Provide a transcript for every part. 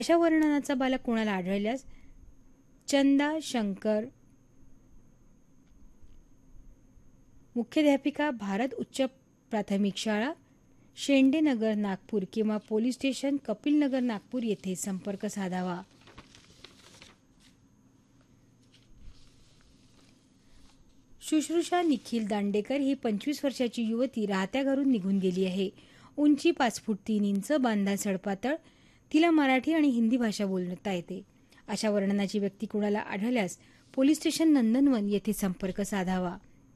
अशा वर्णनाचा बालक कोणाला आढळल्यास चंदा शंकर, मुख्याध्यापिका, भारत उच्च प्राथमिक शाळा, शेंडेनगर नागपूर किंवा पोलीस स्टेशन कपिलनगर नागपूर येथे संपर्क साधावा. शुश्रूषा निखिल दांडेकर ही 25 वर्षाची युवती राहत्या घरून निघून गेली आहे. उंची 5 फूट 3 इंच, बांधा सडपातळ. तिला मराठी आणि हिंदी भाषा बोलता येते. अशा वर्णनाची व्यक्ती कोणाला आढळल्यास पोलीस स्टेशन नंदनवन येथे संपर्क साधावा.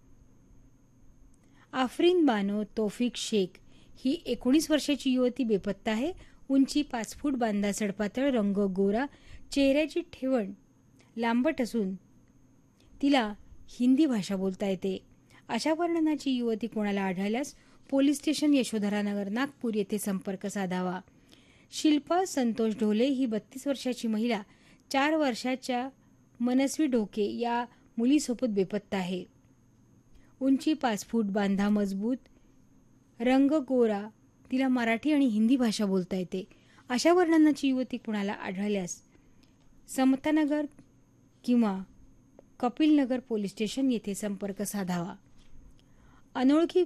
आफरीन बानो तौफिक शेख ही 19 वर्षाची युवती बेपत्ता आहे. उंची 5 फूट, बांधा सडपातळ, रंग गोरा, चेहऱ्याची ठेवण लांबट असून तिला हिंदी भाषा बोलता येते. अशा वर्णनाची युवती कोणाला आढळल्यास पोलीस स्टेशन यशोधरानगर नागपूर येथे संपर्क साधावा. शिल्पा संतोष ढोले ही 32 वर्षाची महिला 4 वर्षाच्या मनस्वी ढोके या मुलीसोबत बेपत्ता आहे. उंची 5 फूट, बांधा मजबूत, रंग गोरा, तिला मराठी आणि हिंदी भाषा बोलता येते. अशा वर्णनाची युवती कुणाला आढळल्यास समतानगर किंवा कपिलनगर पोलीस स्टेशन येथे संपर्क साधावा. अनोळखी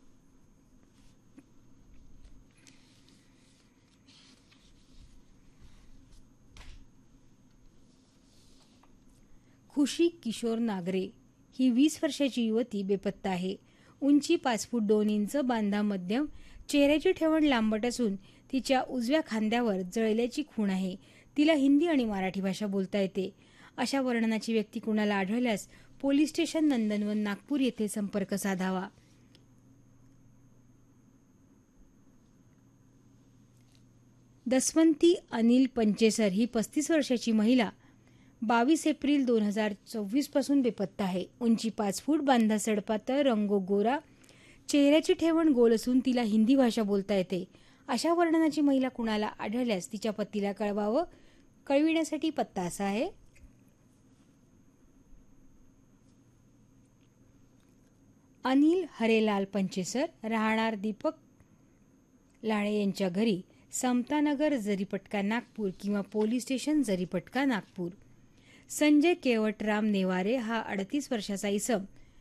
खुशी किशोर नागरे ही 20 वर्षाची युवती बेपत्ता आहे. उंची 5 फूट 2 इंच, बांधा मध्यम, चेहऱ्याची ठेवण लांबट असून तिच्या उजव्या खांद्यावर जळल्याची खूण आहे. तिला हिंदी आणि मराठी भाषा बोलता येते. अशा वर्णनाची व्यक्ती कुणाला आढळल्यास पोलीस स्टेशन नंदनवन नागपूर येथे संपर्क साधावा. दसवंती अनिल पंचेसर ही 35 वर्षाची महिला 22 एप्रिल 2024 पासून बेपत्ता आहे. उंची 5 फूट, बांधा सडपातळ, रंग गोरा, चेहऱ्याची ठेवण गोल असून तिला हिंदी भाषा बोलता येते. अशा वर्णनाची महिला कुणाला आढळल्यास तिच्या पतीला कळवावं. कळविण्यासाठी पत्ता असा आहे: अनिल हरेलाल पंचेसर, राहणार दीपक लाळे यांच्या घरी, समतानगर जरीपटका नागपूर किंवा पोलीस स्टेशन जरीपटका नागपूर. संजय केवटराम नेवारे हा 38 वर्षाचा इसम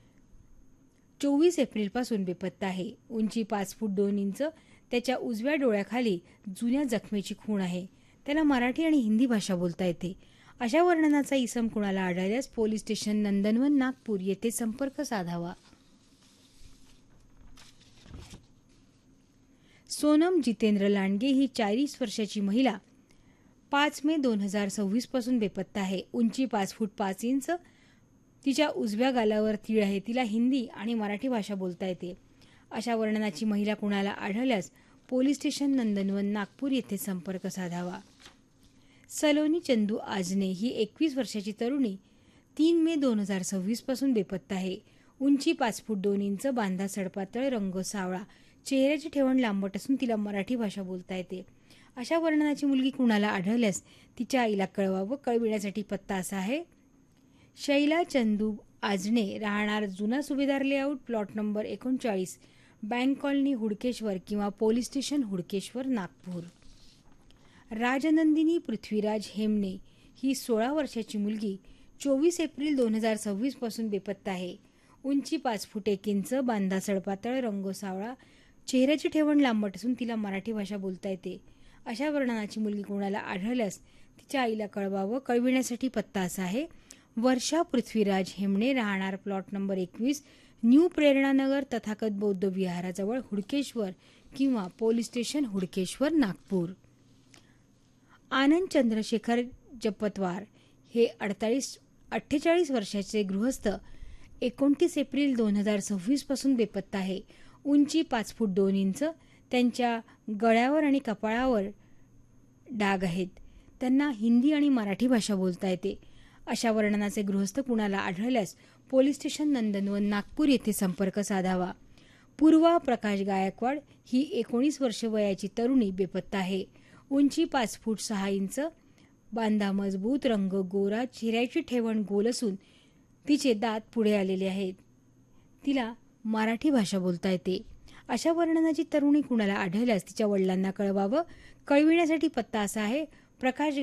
24 एप्रिलपासून बेपत्ता आहे. उंची 5 फूट 2 इंच, त्याच्या उजव्या डोळ्याखाली जुन्या जखमेची खूण आहे. त्याला मराठी आणि हिंदी भाषा बोलता येते. अशा वर्णनाचा इसम कुणाला आढळल्यास पोलीस स्टेशन नंदनवन नागपूर येथे संपर्क साधावा. सोनम जितेंद्र लांडगे ही 40 वर्षाची महिला 5 मे 2026 पासून बेपत्ता आहे. उंची 5 फूट 5 इंच, तिच्या उजव्या गालावर तीळ आहे. तिला हिंदी आणि मराठी भाषा बोलता येते. अशा वर्णनाची महिला कुणाला आढळल्यास पोलीस स्टेशन नंदनवन नागपूर येथे संपर्क साधावा. सलोनी चंदू आजने ही 21 वर्षाची तरुणी 3 मे 2026 पासून बेपत्ता आहे. उंची 5 फूट 2 इंच, बांधा सडपातळ, रंग सावळा, चेहऱ्याची ठेवण लांबट असून तिला मराठी भाषा बोलता येते. अशा वर्णनाची मुलगी कुणाला आढळल्यास तिच्या आईला कळवावं. कळविण्यासाठी पत्ता असा आहे: शैला चंदू आजने, राहणार जुना सुभेदार layout, plot number 39, bank colony Hudkeshwar किंवा पोलीस स्टेशन हुडकेश्वर नागपूर. राजनंदिनी पृथ्वीराज हेमने ही 16 वर्षाची मुलगी 24 एप्रिल 2026 पासून बेपत्ता आहे. उंची 5 फूट 1 इंच, बांधा सडपातळ, रंग सावळा, चेहऱ्याची ठेवण लांबट असून तिला मराठी भाषा बोलता येते. अशा वर्णनाची मुलगी कोणाला आढळल्यास तिच्या आईला कळवावं. कळविण्यासाठी पत्ता असा आहे: वर्षा पृथ्वीराज हेमणे, राहणार प्लॉट नंबर 21, न्यू प्रेरणानगर, तथागत बौद्ध विहाराजवळ, हुडकेश्वर किंवा पोलीस स्टेशन हुडकेश्वर नागपूर. आनंद चंद्रशेखर जपतवार हे 48 वर्षाचे गृहस्थ 29 एप्रिल 2026 पासून बेपत्ता आहे. उंची 5 फूट 2 इंच, त्यांच्या गळ्यावर आणि कपाळावर डाग आहेत. त्यांना हिंदी आणि मराठी भाषा बोलता येते. अशा वर्णनाचे गृहस्थ कुणाला आढळल्यास पोलीस स्टेशन नंदनवन नागपूर येथे संपर्क साधावा. पूर्वा प्रकाश गायकवाड ही 19 वर्ष वयाची तरुणी बेपत्ता आहे. उंची 5 फूट 6 इंच, बांधा मजबूत, रंग गोरा, चेहऱ्याची ठेवण गोल असून तिचे दात पुढे आलेले आहेत. तिला मराठी भाषा बोलता येते. अशा वर्णनाची तरुणी कुणाला आढळल्यास तिच्या वडिलांना कळवावं. कळविण्यासाठी पत्ता असा आहे: प्रकाश